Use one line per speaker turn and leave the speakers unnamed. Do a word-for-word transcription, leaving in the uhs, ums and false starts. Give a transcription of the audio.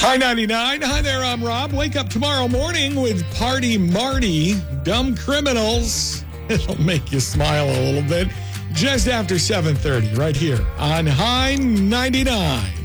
Hi ninety-nine. Hi there, I'm Rob. Wake up tomorrow morning with Party Marty, Dumb Criminals. It'll make you smile a little bit. Just after seven thirty, right here on High ninety-nine.